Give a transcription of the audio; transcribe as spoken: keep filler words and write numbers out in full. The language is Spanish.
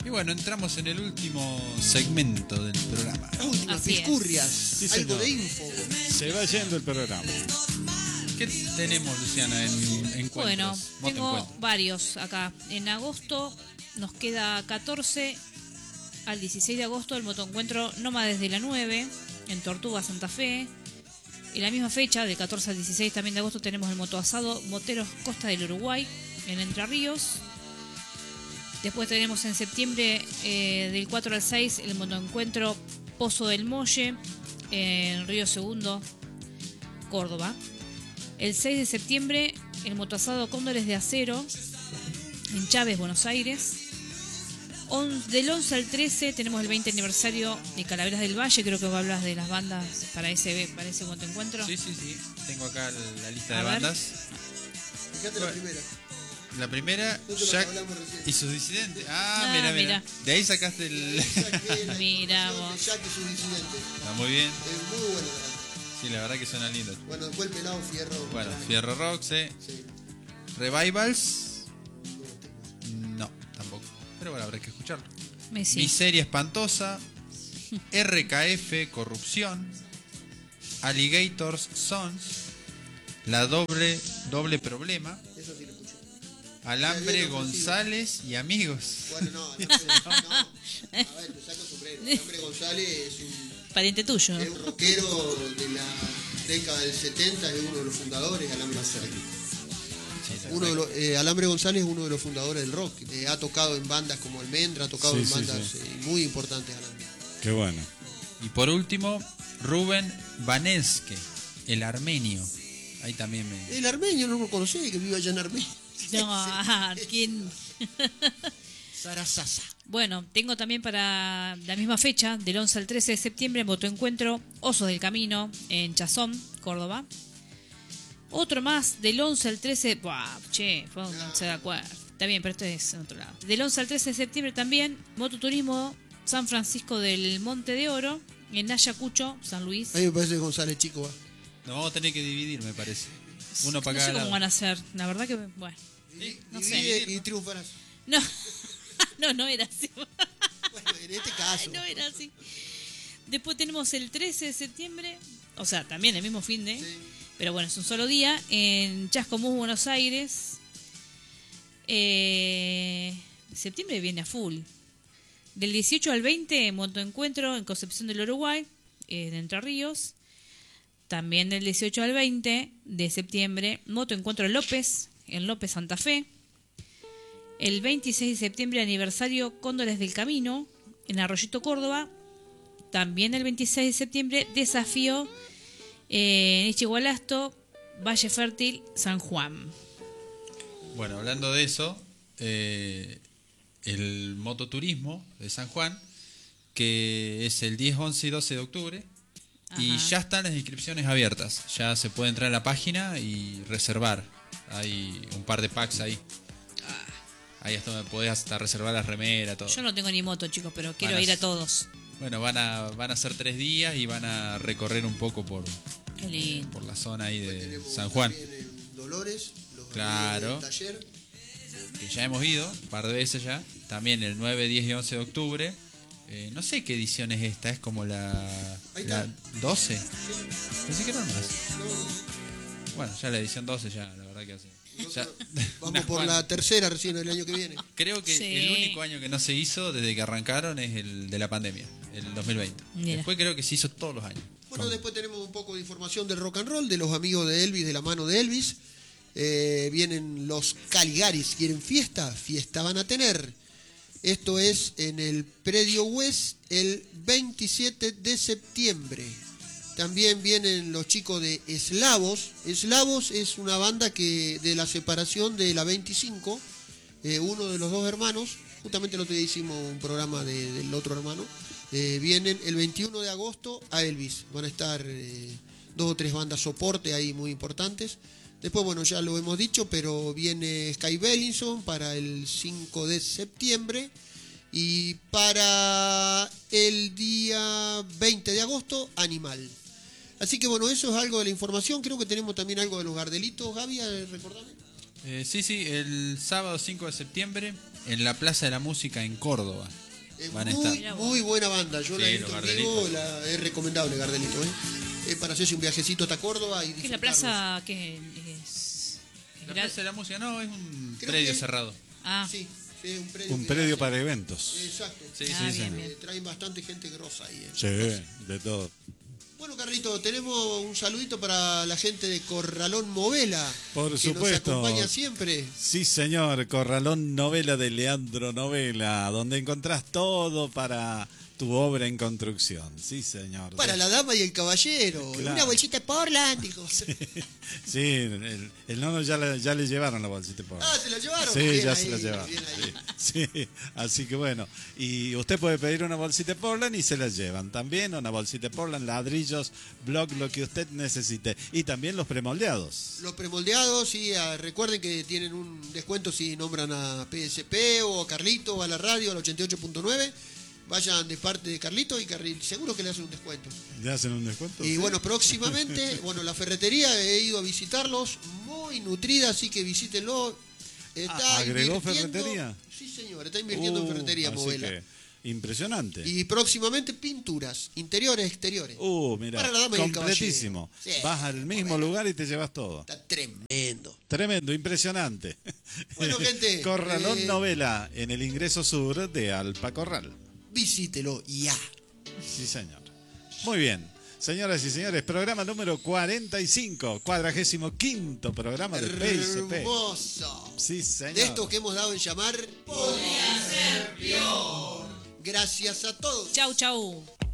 Y bueno, entramos en el último segmento del programa. Las últimas Así es. piscurrias, Sí, algo señor. de info. Se va yendo el programa. ¿Qué tenemos, Luciana, en encuentros? Bueno, Moto tengo encuentros. varios acá. En agosto nos queda catorce al dieciséis de agosto el motoencuentro Nómades de la nueve en Tortuga, Santa Fe. En la misma fecha, del catorce al dieciséis también de agosto, tenemos el motoasado Moteros Costa del Uruguay en Entre Ríos. Después tenemos en septiembre, eh, del cuatro al seis, el motoencuentro Pozo del Molle en Río Segundo, Córdoba. El seis de septiembre, el motoasado Cóndores de Acero en Chávez, Buenos Aires. On- del once al trece tenemos el veinte aniversario de Calaveras del Valle. Creo que hablas de las bandas para ese, para ese motoencuentro. Sí, sí, sí. Tengo acá la lista A de ver. bandas. Fíjate la Bueno. primera. La primera, Nosotros Jack hablamos recién. y sus disidentes. Ah, Ah, mira, mira. mira. De ahí sacaste el... Saqué la Mira información vos. de Jack y sus disidentes. Está muy bien. Es muy bueno. ¿verdad? Sí, la verdad que suena lindo. Bueno, después el pelado Fierro. Bueno, Fierro Roxe, Sí. Revivals. No, tampoco. Pero bueno, habrá que escucharlo. Me sí. Miseria Espantosa. R K F Corrupción. Alligators Sons. La doble, doble problema. Eso sí lo escuché. Alambre Bien, González y amigos. Bueno, no, Alambre, no. A ver, te saco el sombrero. Alambre González es un, Pariente tuyo. es un rockero de la década del setenta, es uno de los fundadores. Alambre González. Uno de los, eh, Alambre González es uno de los fundadores del rock. Eh, ha tocado en bandas como Almendra, ha tocado Sí, en sí, bandas sí. eh, muy importantes. Alambre. Qué bueno. Y por último, Rubén Vaneske, el armenio. Ahí también me... El armenio no lo conocí, que vive allá en Armenia. No, ajá, ¿quién? Sarasasa. Bueno, tengo también para la misma fecha, del once al trece de septiembre, motoencuentro Osos del Camino en Chazón, Córdoba. Otro más, del once al trece... Buah, che, fue un- se da acuerdo. Está bien, pero esto es en otro lado. Del once al trece de septiembre también, mototurismo San Francisco del Monte de Oro en Ayacucho, San Luis. A mí me parece que González Chico va. Nos vamos a tener que dividir, me parece. Uno para No sé cada cómo lado. van a ser, la verdad que, bueno, no sé. Divide y triunfarás. No, no, no era así. Bueno, en este caso. No era así. Después tenemos el trece de septiembre, o sea, también el mismo fin de, Sí. pero bueno, es un solo día, en Chascomús, Buenos Aires. Eh, septiembre viene a full. Del dieciocho al veinte, motoencuentro en Concepción del Uruguay, en Entre Ríos. También del dieciocho al veinte de septiembre, motoencuentro en López, en López, Santa Fe. El veintiséis de septiembre, aniversario Cóndores del Camino, en Arroyito, Córdoba. También el veintiséis de septiembre, desafío eh, en Ichigualasto, Valle Fértil, San Juan. Bueno, hablando de eso, eh, el mototurismo de San Juan, que es el diez, once y doce de octubre, y Ajá. ya están las inscripciones abiertas. Ya se puede entrar a la página y reservar. Hay un par de packs ahí. Ahí hasta donde podés hasta reservar la remera, todo. Yo no tengo ni moto, chicos, pero quiero Van a ir a s- todos. Bueno, van a, van a ser tres días y van a recorrer un poco por, Qué lindo. por la zona ahí de Tenemos San Juan. también en Dolores, los Claro. amigos del taller. Que ya hemos ido un par de veces ya. También el nueve, diez y once de octubre. Eh, no sé qué edición es esta, es como la, Ahí la está. doce. Pensé que eran más. Bueno, ya la edición doce ya, la verdad que hace. ya- Vamos unas por la cuantas. tercera recién el año que viene. Creo que Sí. el único año que no se hizo desde que arrancaron es el de la pandemia, el dos mil veinte. Mira. Después creo que se hizo todos los años. Bueno, después tenemos un poco de información del rock and roll, de los amigos de Elvis, de la mano de Elvis. Eh, vienen los Caligaris, ¿quieren fiesta? Fiesta van a tener. Esto es en el Predio West el veintisiete de septiembre. También vienen los chicos de Eslavos. Eslavos es una banda que de la separación de la veinticinco, eh, uno de los dos hermanos, justamente el otro día hicimos un programa de- del otro hermano, eh, vienen el veintiuno de agosto a Elvis. Van a estar eh, dos o tres bandas soporte ahí muy importantes. Después, bueno, ya lo hemos dicho, pero viene Sky Bellinson para el cinco de septiembre. Y para el día veinte de agosto, Animal. Así que bueno, eso es algo de la información. Creo que tenemos también algo de los Gardelitos. Gaby, recordame. Eh, sí, sí, el sábado cinco de septiembre en la Plaza de la Música en Córdoba. Es Van a muy, estar. muy buena banda. Yo Sí, la he los visto en Gardelitos. vivo, la- es recomendable Gardelito, ¿eh? Eh, para hacerse un viajecito hasta Córdoba y ¿Qué es la disfrutarlo. plaza que es? La gra- Plaza de la Música no, es un Creo predio que- cerrado. Ah, Sí, sí, es un predio. Un que predio hace- para eventos. Exacto. Sí, Ah, sí, bien, sí. bien. Eh, traen bastante gente grosa ahí. ¿eh? Sí, de todo. Bueno, Carlito, tenemos un saludito para la gente de Corralón Movela. Por que supuesto. nos acompaña siempre. Sí, señor, Corralón Novela de Leandro Novela, donde encontrás todo para tu obra en construcción. Sí, señor. Para la dama y el caballero. Claro. Una bolsita de Portland, dijo. Sí, el, el nono ya le, ya le llevaron la bolsita por. Ah, ¿se la llevaron? Sí, Bien ya ahí, se la llevaron. bien ahí. Sí, sí, así que bueno. Y usted puede pedir una bolsita de Portland y se la llevan. También una bolsita de Portland, ladrillos, block, lo que usted necesite. Y también los premoldeados. Los premoldeados, sí, ah, recuerden que tienen un descuento si nombran a P S P o a Carlito o a la radio, al ochenta y ocho punto nueve. Vayan de parte de Carlito y Carlito, seguro que le hacen un descuento. ¿Le hacen un descuento? Y Sí. bueno, próximamente, bueno, la ferretería he ido a visitarlos, muy nutrida, así que visítenlo. Está Ah, ¿agregó invirtiendo- ferretería? Sí, señor, está invirtiendo en Uh, ferretería, así Movela. que, impresionante. Y próximamente pinturas, interiores, exteriores. Uh, mira, Para la dama y el completísimo. caballero. Sí, Vas al mismo bueno. lugar y te llevas todo. Está tremendo. Tremendo, impresionante. Bueno, gente, Corralón eh, Novela, en el ingreso sur de Alpa Corral. Visítelo ya. Sí, señor. Muy bien. Señoras y señores, programa número cuarenta y cinco, cuadragésimo quinto programa de P S P. Hermoso. Sí, señor. De esto que hemos dado en llamar, podría ser peor. Gracias a todos. chau, chau.